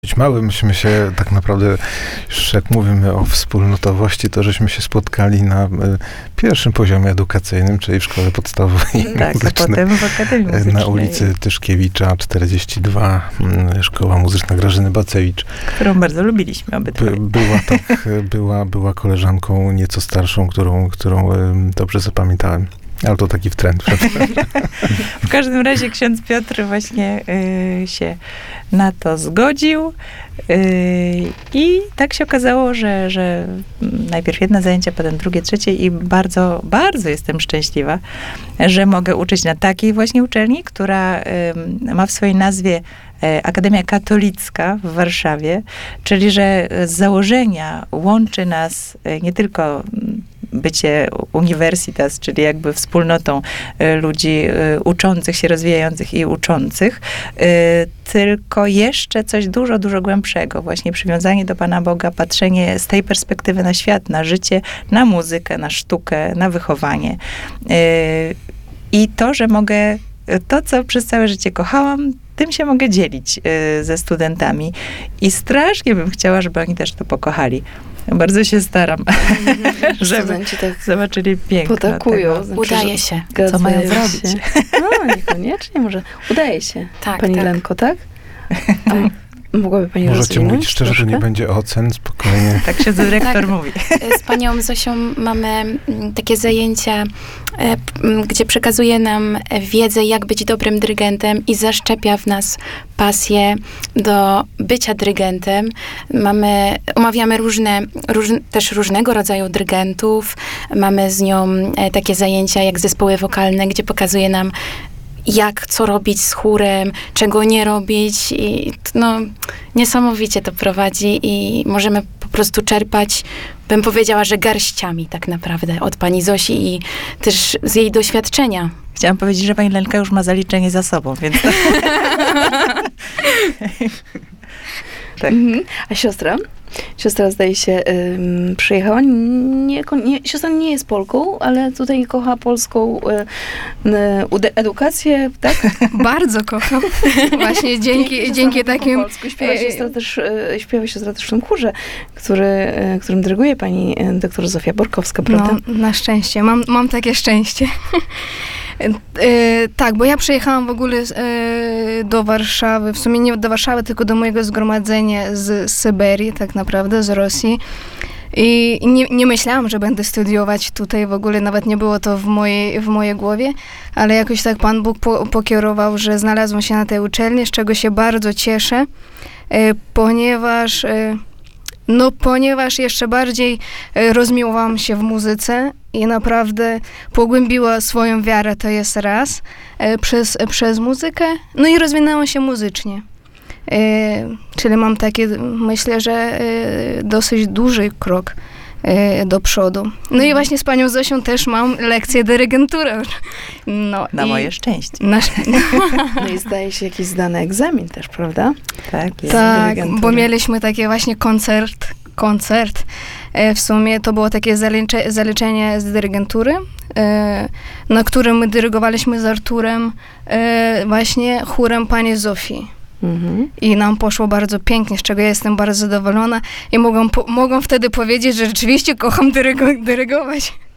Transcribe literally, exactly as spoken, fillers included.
Być mały, myśmy się tak naprawdę, już jak mówimy o wspólnotowości, to żeśmy się spotkali na y, pierwszym poziomie edukacyjnym, czyli w szkole podstawowej tak, muzycznej, a potem w Akademii Muzycznej. Na ulicy Tyszkiewicza czterdzieści dwa, y, Szkoła Muzyczna Grażyny Bacewicz. Którą bardzo lubiliśmy obydwoje. By, była tak, była, była koleżanką nieco starszą, którą, którą y, dobrze zapamiętałem. Ale to taki trend. W każdym razie ksiądz Piotr właśnie y, się na to zgodził y, i tak się okazało, że, że najpierw jedno zajęcia, potem drugie, trzecie i bardzo, bardzo jestem szczęśliwa, że mogę uczyć na takiej właśnie uczelni, która y, ma w swojej nazwie Akademia Katolicka w Warszawie, czyli że z założenia łączy nas nie tylko bycie universitas, czyli jakby wspólnotą ludzi uczących się, rozwijających i uczących, tylko jeszcze coś dużo, dużo głębszego. Właśnie przywiązanie do Pana Boga, patrzenie z tej perspektywy na świat, na życie, na muzykę, na sztukę, na wychowanie. I to, że mogę to, co przez całe życie kochałam, tym się mogę dzielić y, ze studentami. I strasznie bym chciała, żeby oni też to pokochali. Bardzo się staram, żeby tak zobaczyli piękno potakują. Znaczy, udaje się. Co mają zrobić? No, niekoniecznie, może. Udaje się. Tak, Pani tak. Lenko, tak? A mogłaby pani Możecie mówić szczerze, troszkę? że nie będzie ocen, spokojnie. Tak się dyrektor Tak. mówi. Z panią Zosią mamy mm, takie zajęcia, e, m, gdzie przekazuje nam wiedzę, jak być dobrym dyrygentem i zaszczepia w nas pasję do bycia dyrygentem. Mamy, omawiamy różne, róż, też różnego rodzaju dyrygentów. Mamy z nią e, takie zajęcia jak zespoły wokalne, gdzie pokazuje nam, jak, co robić z chórem, czego nie robić i no, niesamowicie to prowadzi i możemy po prostu czerpać, bym powiedziała, że garściami tak naprawdę od pani Zosi i też z jej doświadczenia. Chciałam powiedzieć, że pani Lenka już ma zaliczenie za sobą, więc... To... tak. Mhm. A siostra? Siostra, zdaje się, ym, przyjechała. Nie, nie, siostra nie jest Polką, ale tutaj kocha polską y, y, edukację, tak? Bardzo kocham. Właśnie dzięki, dzięki takim... Po polsku. Śpiewa siostra też, y, śpiewa siostra też w tym chórze, który, y, którym dyryguje pani y, doktor Zofia Borkowska, prawda? No, na szczęście. Mam, mam takie szczęście. E, tak, bo ja przyjechałam w ogóle e, do Warszawy, w sumie nie do Warszawy, tylko do mojego zgromadzenia z Syberii, tak naprawdę, z Rosji. I nie, nie myślałam, że będę studiować tutaj, w ogóle nawet nie było to w mojej, w mojej głowie, ale jakoś tak Pan Bóg po, pokierował, że znalazłam się na tej uczelni, z czego się bardzo cieszę, e, ponieważ... E, No, ponieważ jeszcze bardziej e, rozmiłowałam się w muzyce i naprawdę pogłębiła swoją wiarę, to jest raz, e, przez, e, przez muzykę, no i rozwinęłam się muzycznie. E, czyli mam taki, myślę, że e, dosyć duży krok e, do przodu. No i właśnie z panią Zosią też mam lekcję dyrygentury. No, Na i moje szczęście. Na, No i zdaje się jakiś zdany egzamin też, prawda? Tak, jest. tak, dyrygentury. bo mieliśmy taki właśnie koncert, koncert. E, w sumie to było takie zalicze, zaliczenie z dyrygentury, e, na którym my dyrygowaliśmy z Arturem e, właśnie chórem pani Zofii. Mhm. I nam poszło bardzo pięknie, z czego ja jestem bardzo zadowolona i mogą, po, mogą wtedy powiedzieć, że rzeczywiście kocham dyrygo, dyrygować.